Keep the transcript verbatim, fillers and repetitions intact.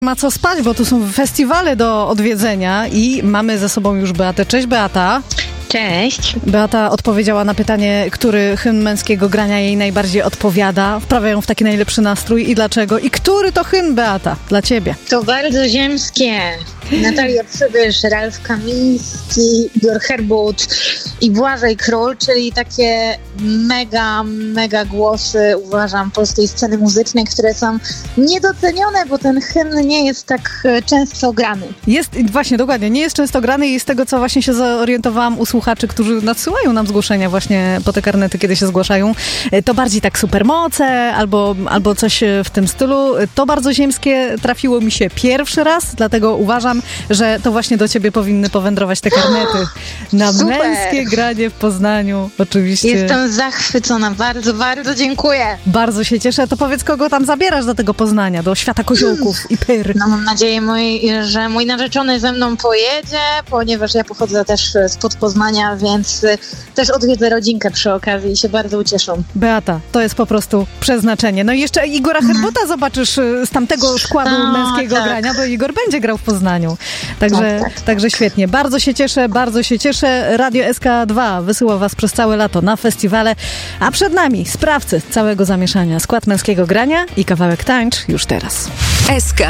Ma co spać, bo tu są festiwale do odwiedzenia i mamy ze sobą już Beatę. Cześć, Beata. Cześć. Beata odpowiedziała na pytanie, który hymn męskiego grania jej najbardziej odpowiada. Wprawia ją w taki najlepszy nastrój i dlaczego? I który to hymn, Beata, dla ciebie? To bardzo ziemskie. Natalia Przybysz, Ralf Kamiński, Igor Herbut i Błażej Król, czyli takie mega, mega głosy, uważam, polskiej sceny muzycznej, które są niedocenione, bo ten hymn nie jest tak często grany. Jest, właśnie, dokładnie, nie jest często grany i z tego, co właśnie się zorientowałam u słuchaczy, którzy nadsyłają nam zgłoszenia właśnie po te karnety, kiedy się zgłaszają, to bardziej tak supermoce albo, albo coś w tym stylu. To bardzo ziemskie trafiło mi się pierwszy raz, dlatego uważam, że to właśnie do ciebie powinny powędrować te karnety na Super. Męskie granie w Poznaniu. Oczywiście. Jestem zachwycona, bardzo, bardzo dziękuję. Bardzo się cieszę. To powiedz, kogo tam zabierasz do tego Poznania, do świata koziołków i pyr. No mam nadzieję, mój, że mój narzeczony ze mną pojedzie, ponieważ ja pochodzę też spod Poznania, więc też odwiedzę rodzinkę przy okazji i się bardzo ucieszą. Beata, to jest po prostu przeznaczenie. No i jeszcze Igora mhm. Herbuta zobaczysz z tamtego składu o, męskiego tak. grania, bo Igor będzie grał w Poznaniu. Także, tak, tak, także tak. świetnie. Bardzo się cieszę, bardzo się cieszę. Radio S K dwa wysyła was przez całe lato na festiwale, a przed nami sprawcy całego zamieszania. Skład męskiego grania i kawałek Tańcz już teraz. S K